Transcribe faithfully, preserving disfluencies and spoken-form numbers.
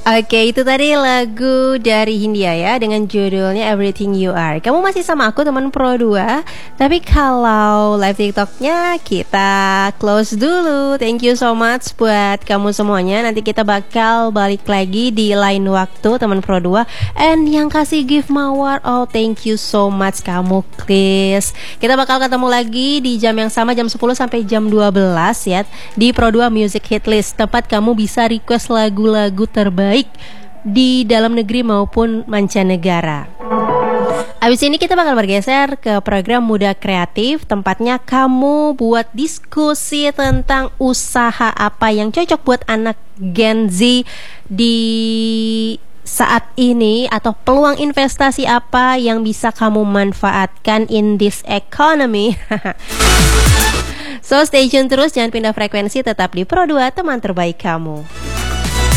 Oke, itu tadi lagu dari Hindia ya dengan judulnya Everything You Are. Kamu masih sama aku teman Pro dua. Tapi kalau live TikToknya kita close dulu. Thank you so much buat kamu semuanya. Nanti kita bakal balik lagi di lain waktu teman Pro dua. And yang kasih gift mawar, oh thank you so much kamu Chris. Kita bakal ketemu lagi di jam yang sama, jam sepuluh sampai jam dua belas ya, di Pro dua Music Hit List. Tempat kamu bisa request lagu-lagu terbaik di dalam negeri maupun mancanegara. Abis ini kita bakal bergeser ke program Muda Kreatif. Tempatnya kamu buat diskusi tentang usaha apa yang cocok buat anak Gen Z di saat ini, atau peluang investasi apa yang bisa kamu manfaatkan in this economy. So stay tune terus, jangan pindah frekuensi, tetap di Pro dua, teman terbaik kamu.